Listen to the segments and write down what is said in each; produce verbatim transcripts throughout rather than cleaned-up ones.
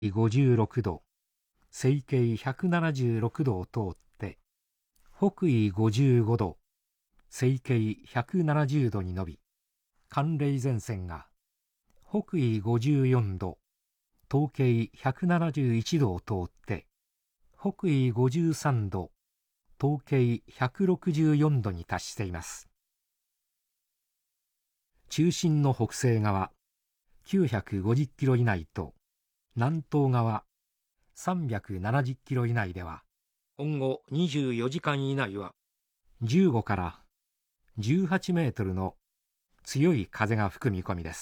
ごじゅうろくど、西経ひゃくななじゅうろくどを通って、北緯ごじゅうごど、西経ひゃくななじゅうどに伸び、寒冷前線が北緯ごじゅうよんど、東経ひゃくななじゅういちどを通って、北緯ごじゅうさんど、東経ひゃくろくじゅうよんどに達しています。中心の北西側きゅうひゃくごじゅっキロ以内と南東側さんびゃくななじゅっキロ以内では、今後にじゅうよじかん以内はじゅうごからじゅうはちメートルの強い風が吹く見込みです。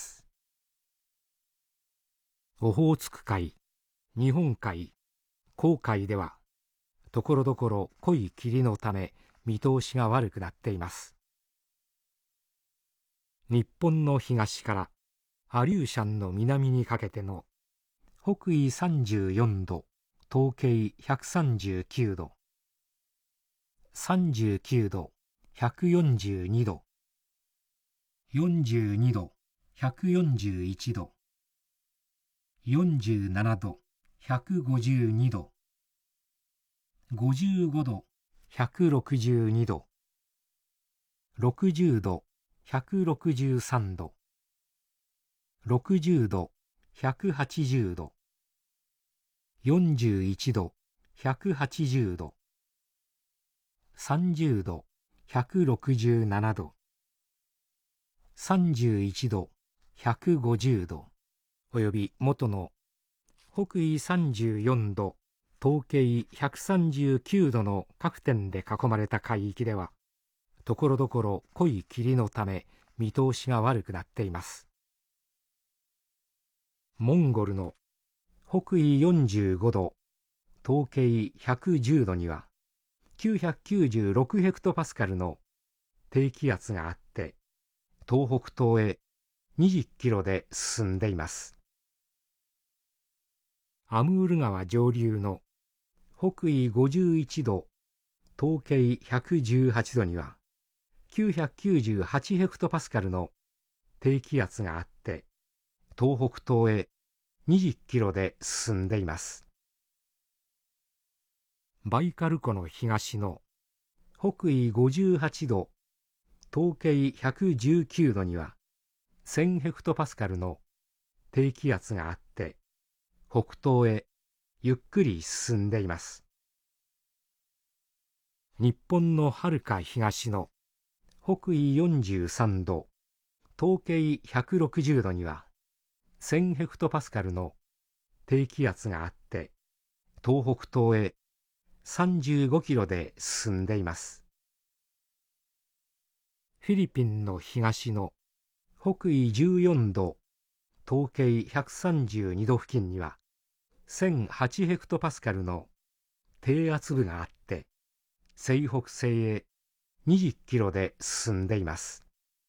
オホーツク海、日本海、黄海ではところどころ濃い霧のため見通しが悪くなっています。日本の東からアリューシャンの南にかけての北緯さんじゅうよんど、東経ひゃくさんじゅうきゅうど、さんじゅうきゅうど、ひゃくよんじゅうにど、よんじゅうにど、ひゃくよんじゅういちど、よんじゅうななど、ひゃくごじゅうにど、ごじゅうごど、ひゃくろくじゅうにど、ろくじゅうど、ひゃくろくじゅうさんど、ろくじゅうど、ひゃくはちじゅうど、よんじゅういちど、ひゃくはちじゅうど、さんじゅうど、ひゃくろくじゅうななど、さんじゅういちど、ひゃくごじゅうど、および元の北緯さんじゅうよんど、東経ひゃくさんじゅうきゅうどの各点で囲まれた海域では、ところどころ濃い霧のため見通しが悪くなっています。モンゴルの北緯よんじゅうごど、東経ひゃくじゅうどには、きゅうひゃくきゅうじゅうろくヘクトパスカルの低気圧があって、東北東へにじゅっキロで進んでいます。アムール川上流の北緯ごじゅういちど、東経ひゃくじゅうはちどには、きゅうひゃくきゅうじゅうはちヘクトパスカルの低気圧があって、東北東へにじゅっキロで進んでいます。バイカル湖の東の北緯ごじゅうはちど、東経ひゃくじゅうきゅうどにはせんヘクトパスカルの低気圧があって、北東へゆっくり進んでいます。日本のはるか東の北緯よんじゅうさんど、東経ひゃくろくじゅうどにはせんヘクトパスカルの低気圧があって、東北東へさんじゅうごキロで進んでいます。フィリピンの東の北緯じゅうよんど、東経ひゃくさんじゅうにど付近にはせんはちヘクトパスカルの低圧部があって、西北西へにじゅっキロで進んでいます。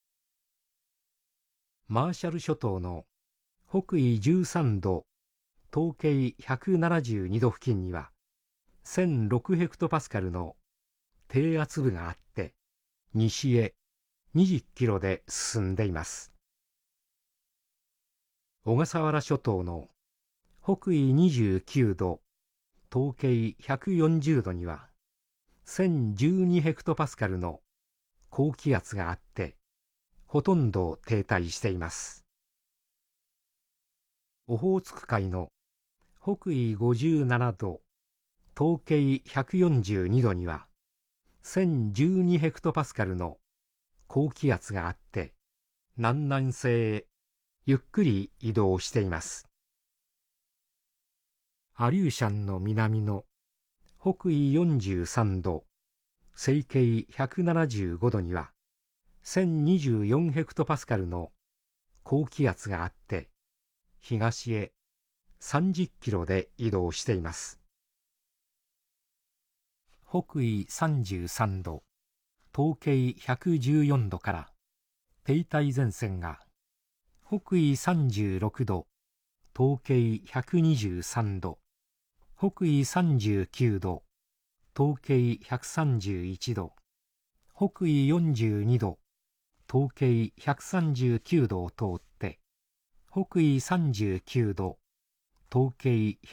マーシャル諸島の北緯じゅうさんど、東経ひゃくななじゅうにど付近にはせんろくヘクトパスカルの低圧部があって、西へにじゅっキロで進んでいます。小笠原諸島の北緯にじゅうきゅうど、東経ひゃくよんじゅうどにはせんじゅうにヘクトパスカルの高気圧があって、ほとんど停滞しています。オホーツク海の北緯ごじゅうななど、東経ひゃくよんじゅうにどにはせんじゅうにヘクトパスカルの高気圧があって、南南西へゆっくり移動しています。アリューシャンの南の北緯よんじゅうさんど、西経ひゃくななじゅうごどにはせんにじゅうよんヘクトパスカルの高気圧があって、東へさんじゅっキロで移動しています。北緯さんじゅうさんど、東経ひゃくじゅうよんどから停滞前線が北緯さんじゅうろくど、東経ひゃくにじゅうさんど、北緯さんじゅうきゅうど、東経ひゃくさんじゅういちど、北緯よんじゅうにど、東経ひゃくさんじゅうきゅうどを通って、北緯さんじゅうきゅうど、 統計